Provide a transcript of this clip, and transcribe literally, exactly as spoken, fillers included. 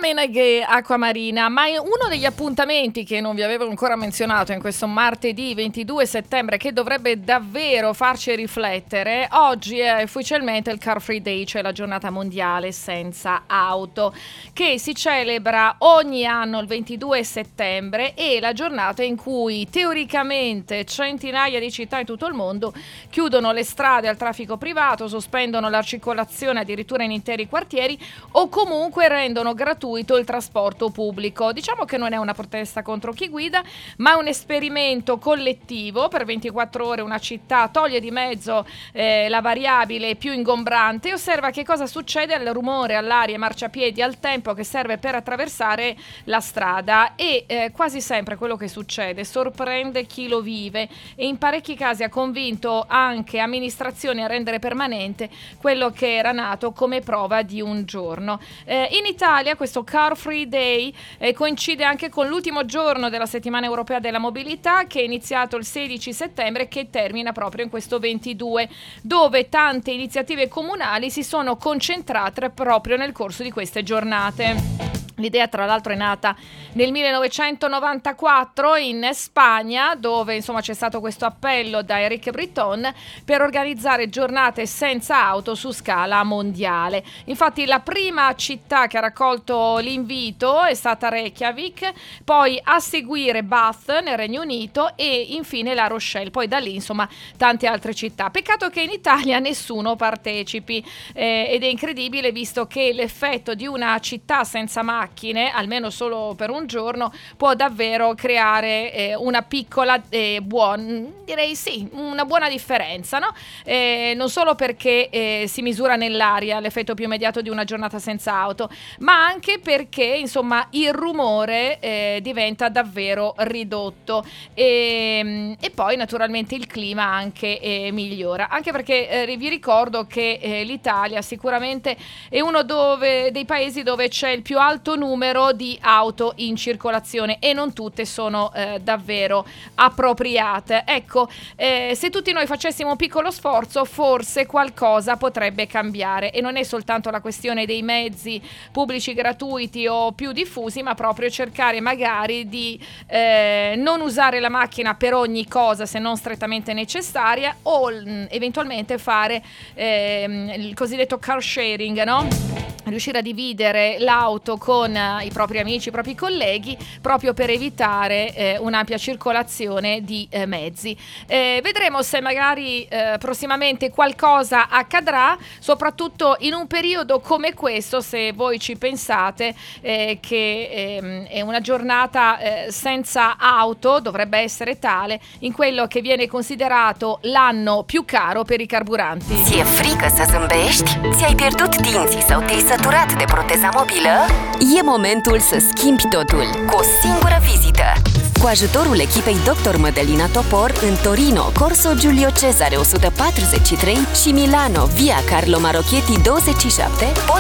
Meneghe Acquamarina, ma uno degli appuntamenti che non vi avevo ancora menzionato in questo martedì ventidue settembre, che dovrebbe davvero farci riflettere, oggi è ufficialmente il Car Free Day, cioè la giornata mondiale senza auto, che si celebra ogni anno il ventidue settembre, e la giornata in cui teoricamente centinaia di città in tutto il mondo chiudono le strade al traffico privato, sospendono la circolazione addirittura in interi quartieri o comunque rendono gratuito il trasporto pubblico. Diciamo che non è una protesta contro chi guida, ma è un esperimento collettivo. Per ventiquattro ore una città toglie di mezzo eh, la variabile più ingombrante e osserva che cosa succede al rumore, all'aria, ai marciapiedi, al tempo che serve per attraversare la strada, e eh, quasi sempre quello che succede sorprende chi lo vive e in parecchi casi ha convinto anche amministrazioni a rendere permanente quello che era nato come prova di un giorno. Eh, in Italia questo Car Free Day eh, coincide anche con l'ultimo giorno della settimana europea della mobilità, che è iniziato il sedici settembre e che termina proprio in questo ventidue, dove tante iniziative comunali si sono concentrate proprio nel corso di queste giornate. L'idea tra l'altro è nata nel millenovecentonovantaquattro in Spagna, dove insomma c'è stato questo appello da Enrique Breton per organizzare giornate senza auto su scala mondiale. Infatti la prima città che ha raccolto l'invito è stata Reykjavik, poi a seguire Bath nel Regno Unito e infine La Rochelle, poi da lì insomma tante altre città. Peccato che in Italia nessuno partecipi eh, ed è incredibile, visto che l'effetto di una città senza macchine, almeno solo per un giorno, può davvero creare eh, una piccola eh, buona, direi sì, una buona differenza, no? Eh, non solo perché eh, si misura nell'aria l'effetto più immediato di una giornata senza auto, ma anche perché insomma il rumore eh, diventa davvero ridotto e, e poi naturalmente il clima anche eh, migliora, anche perché eh, vi ricordo che eh, l'Italia sicuramente è uno dove, dei paesi dove c'è il più alto numero di auto in circolazione e non tutte sono eh, davvero appropriate. Ecco, eh, se tutti noi facessimo un piccolo sforzo, forse qualcosa potrebbe cambiare, e non è soltanto la questione dei mezzi pubblici gratuiti o più diffusi, ma proprio cercare magari di eh, non usare la macchina per ogni cosa se non strettamente necessaria, o mh, eventualmente fare eh, il cosiddetto car sharing, no? Riuscire a dividere l'auto con i propri amici, i propri colleghi, proprio per evitare eh, un'ampia circolazione di eh, mezzi. Eh, vedremo se magari eh, prossimamente qualcosa accadrà, soprattutto in un periodo come questo, se voi ci pensate eh, che eh, è una giornata eh, senza auto, dovrebbe essere tale in quello che viene considerato l'anno più caro per i carburanti. Ți-e frică să zâmbești? Ți-ai pierdut dinții sau te-ai săturat de proteza mobilă? E momentul să schimbi totul cu o singură vizită. Cu ajutorul echipei doctor Mădălina Topor în Torino, Corso Giulio Cesare o sută patruzeci și trei și Milano, via Carlo Marocchetti douăzeci și șapte, poți